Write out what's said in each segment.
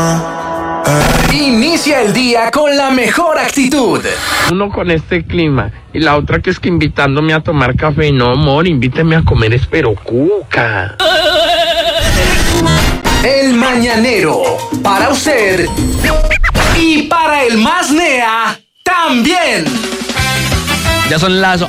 Inicia el día con la mejor actitud. Uno con este clima y la otra que es que invitándome a tomar café. No, amor, invíteme a comer espero cuca. El Mañanero, para usted y para el más nea también. Ya son las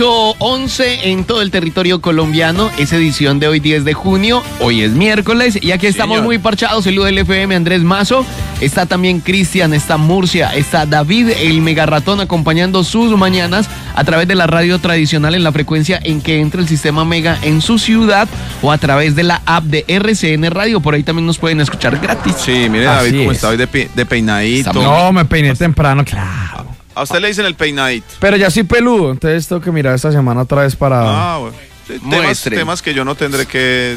8:11 en todo el territorio colombiano. Es edición de hoy 10 de junio. Hoy es miércoles y aquí estamos muy parchados. Saludos del FM Andrés Mazo. Está también Cristian, está Murcia, está David, el mega ratón, acompañando sus mañanas a través de la radio tradicional en la frecuencia en que entra el sistema Mega en su ciudad o a través de la app de RCN Radio. Por ahí también nos pueden escuchar gratis. Sí, mire David cómo está hoy de peinadito. No, me peiné temprano, claro. A usted le dicen el peinadito. Pero ya soy peludo, entonces tengo que mirar esta semana otra vez para... Bueno. Sí, temas que yo no tendré que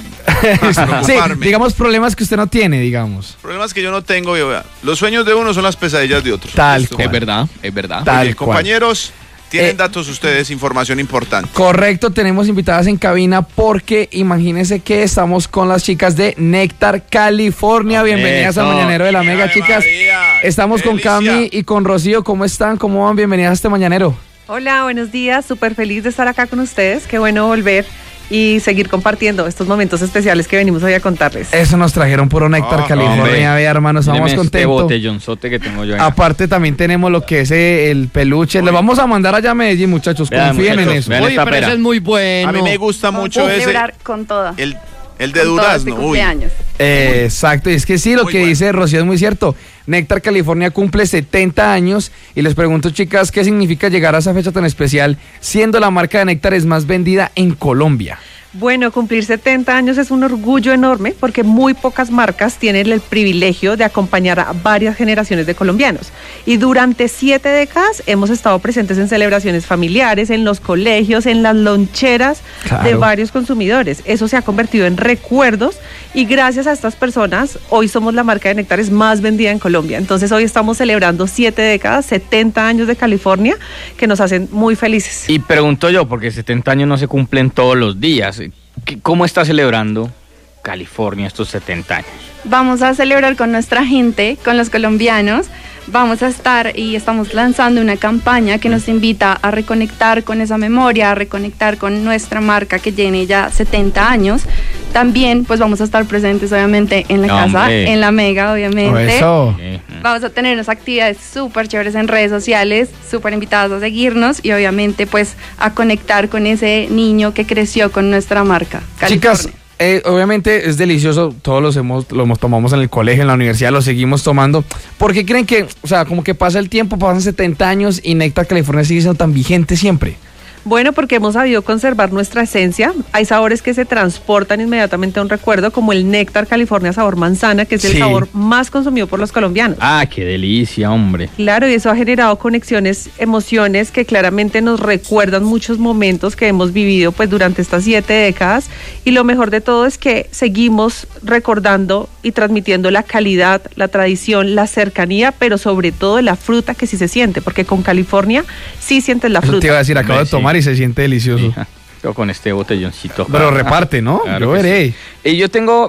sí, digamos problemas que usted no tiene, digamos. Problemas que yo no tengo. Los sueños de uno son las pesadillas de otros. Tal cual. Es verdad, es verdad. Bien, compañeros, tienen datos ustedes, información importante. Correcto, tenemos invitadas en cabina porque imagínense que estamos con las chicas de Néctar California. Bienvenidas al Mañanero de la Mega, chicas. María, estamos con Cami y con Rocío. ¿Cómo están? ¿Cómo van? Bienvenidas a este Mañanero. Hola, buenos días. Súper feliz de estar acá con ustedes. Qué bueno volver y seguir compartiendo estos momentos especiales que venimos hoy a contarles. Eso nos trajeron puro Néctar California. Vea, hermanos, vamos contentos. Este botellonzote que tengo yo ahí. Aparte también tenemos lo que es el peluche. Le vamos a mandar allá a Medellín, muchachos. Confíen en eso. Oye, pero ese es muy bueno. A mí me gusta mucho ese. Celebrar con todo. El de durazno. Cumpleaños. Exacto, y es que sí, lo que dice Rocío es muy cierto. Néctar California cumple 70 años y les pregunto, chicas, ¿qué significa llegar a esa fecha tan especial siendo la marca de Néctar más vendida en Colombia? Bueno, cumplir 70 años es un orgullo enorme porque muy pocas marcas tienen el privilegio de acompañar a varias generaciones de colombianos. Y durante 7 décadas hemos estado presentes en celebraciones familiares, en los colegios, en las loncheras de varios consumidores. Eso se ha convertido en recuerdos y gracias a estas personas, hoy somos la marca de néctares más vendida en Colombia. Entonces hoy estamos celebrando 7 décadas, 70 años de California, que nos hacen muy felices. Y pregunto yo, porque 70 años no se cumplen todos los días. ¿Cómo está celebrando California estos 70 años? Vamos a celebrar con nuestra gente, con los colombianos. Vamos a estar y estamos lanzando una campaña que nos invita a reconectar con esa memoria, a reconectar con nuestra marca que tiene ya 70 años. También pues vamos a estar presentes obviamente en la casa, en la Mega obviamente. Vamos a tener unas actividades súper chéveres en redes sociales, súper invitadas a seguirnos y obviamente pues a conectar con ese niño que creció con nuestra marca, California. Chicas, obviamente es delicioso, todos lo tomamos en el colegio, en la universidad, lo seguimos tomando. ¿Por qué creen que, o sea, como que pasa el tiempo, pasan 70 años y Néctar California sigue siendo tan vigente siempre? Bueno, porque hemos sabido conservar nuestra esencia. Hay sabores que se transportan inmediatamente a un recuerdo, como el Néctar California sabor manzana, que es el sabor más consumido por los colombianos. Ah, qué delicia, hombre. Claro, y eso ha generado conexiones, emociones que claramente nos recuerdan muchos momentos que hemos vivido pues durante estas 7 décadas. Y lo mejor de todo es que seguimos recordando y transmitiendo la calidad, la tradición, la cercanía, pero sobre todo la fruta que sí se siente, porque con California sí sientes la fruta. Te iba a decir, acabo de tomar y se siente delicioso. Yo con este botelloncito. Pero reparte, ¿no? Claro, yo veré. Sí. Y yo tengo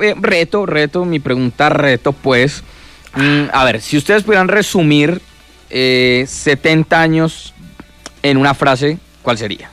mi pregunta pues. A ver, si ustedes pudieran resumir 70 años en una frase, ¿cuál sería?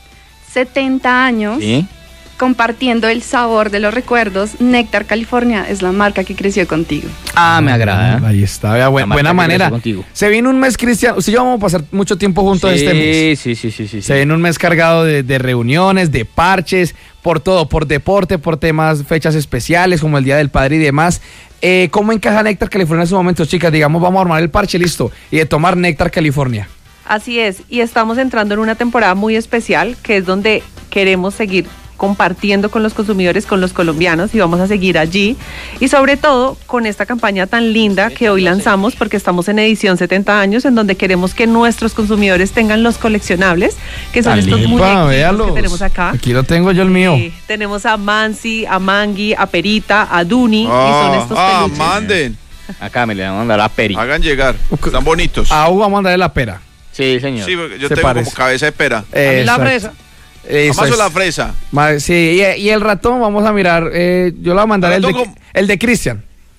70 años. Sí. Compartiendo el sabor de los recuerdos, Néctar California es la marca que creció contigo. Ah, me agrada. Ahí está, vea, buena manera. Se viene un mes, Cristian. Usted y yo vamos a pasar mucho tiempo juntos este mes. Sí. Se viene un mes cargado de reuniones, de parches, por todo, por deporte, por temas, fechas especiales como el Día del Padre y demás. ¿Cómo encaja Néctar California en esos momentos, chicas? Digamos, vamos a armar el parche, listo, y de tomar Néctar California. Así es, y estamos entrando en una temporada muy especial, que es donde queremos seguir compartiendo con los consumidores, con los colombianos, y vamos a seguir allí, y sobre todo con esta campaña tan linda que hoy lanzamos, porque estamos en edición 70 años, en donde queremos que nuestros consumidores tengan los coleccionables, que son estos muñequitos que tenemos acá. Aquí lo tengo yo, el mío. Tenemos a Mansi, a Mangui, a Perita, a Duni, y son estos peluches. Manden. Acá me le van a mandar a Peri. Hagan llegar, están bonitos. A Hugo vamos a mandarle la pera. Sí, señor. Sí, yo tengo como cabeza de pera. La fresa. Amazo la fresa. Sí, y el ratón, vamos a mirar. Yo le voy a mandar el de Cristian.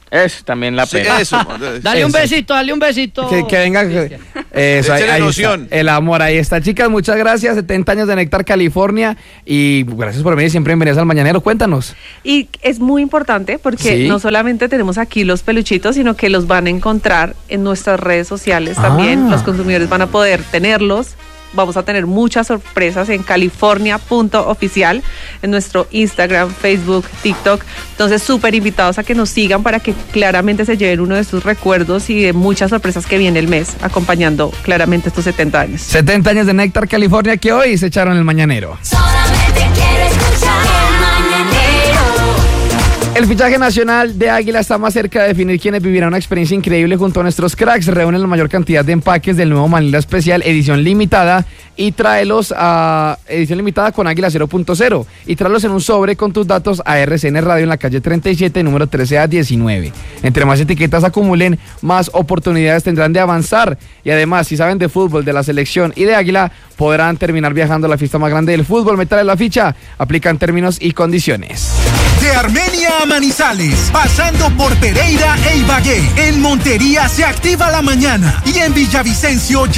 Es también la Sí, pena. eso. Dale un besito, dale un besito. Que venga. Eso, Échale ahí loción. está, el amor, ahí está. Chicas, muchas gracias. 70 años de Néctar, California. Y gracias por venir. Siempre bienvenidas al Mañanero. Cuéntanos. Y es muy importante porque Sí. no solamente tenemos aquí los peluchitos, sino que los van a encontrar en nuestras redes sociales también. Los consumidores van a poder tenerlos. Vamos a tener muchas sorpresas en california.oficial, en nuestro Instagram, Facebook, TikTok. Entonces, súper invitados a que nos sigan para que claramente se lleven uno de sus recuerdos y de muchas sorpresas que viene el mes, acompañando claramente estos 70 años. 70 años de Néctar, California, que hoy se echaron el Mañanero. Solamente quiero escuchar el Mañanero. El fichaje nacional de Águila está más cerca de definir quiénes vivirán una experiencia increíble junto a nuestros cracks. Reúnen la mayor cantidad de empaques del nuevo Manila Especial edición limitada y tráelos a edición limitada con Águila 0.0 y tráelos en un sobre con tus datos a RCN Radio en la calle 37, número 13A19. Entre más etiquetas acumulen, más oportunidades tendrán de avanzar. Y además, si saben de fútbol, de la selección y de Águila, podrán terminar viajando a la fiesta más grande del fútbol. Métale la ficha, aplican términos y condiciones. De Armenia a Manizales, pasando por Pereira e Ibagué, en Montería se activa la mañana y en Villavicencio